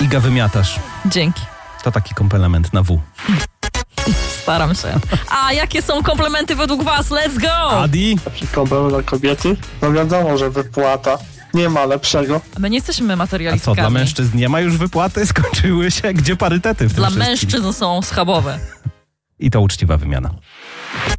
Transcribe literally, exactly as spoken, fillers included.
Giga wymiatasz. Dzięki. To taki komplement na W. Staram się. A jakie są komplementy według was? Let's go! Adi? Taki komplement dla kobiety? No wiadomo, że wypłata. Nie ma lepszego. A my nie jesteśmy A materialistkami. co, dla mężczyzn nie ma już wypłaty? Skończyły się? Gdzie parytety w tym Dla wszystkim? mężczyzn są schabowe. I to uczciwa wymiana.